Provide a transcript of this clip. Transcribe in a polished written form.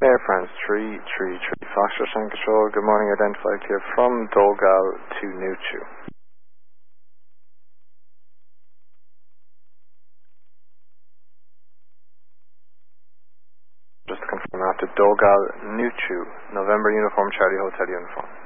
Air France 333 Foxtrot Sun Control. Good morning, identified here from Dogal to Nuchu. Just to confirm after Dogal, Nuchu, November Uniform Charlie Hotel Uniform.